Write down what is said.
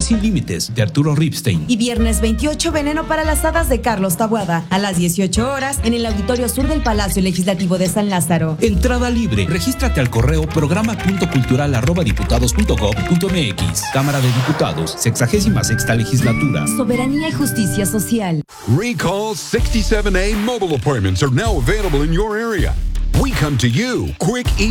Sin Límites, de Arturo Ripstein. Y viernes 28, Veneno para las Hadas, de Carlos Taboada, a las 18 horas, en el Auditorio Sur del Palacio Legislativo de San Lázaro. Entrada libre. Regístrate al correo programa.cultural@diputados.gov.mx. Cámara de Diputados, 66ª Legislatura. Soberanía y justicia social. Recall 67A mobile appointments are now available in your area. We come to you quick,